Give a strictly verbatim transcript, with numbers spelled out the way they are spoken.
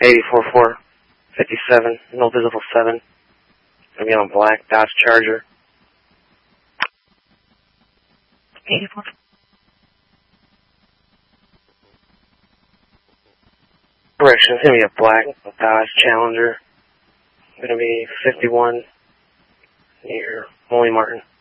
eighty-four four fifty-seven, no visible seven. Gonna be on a black Dodge Charger. eighty-four. Correction, it's gonna be a black Dodge Challenger. Gonna be fifty-one near Molly Martin.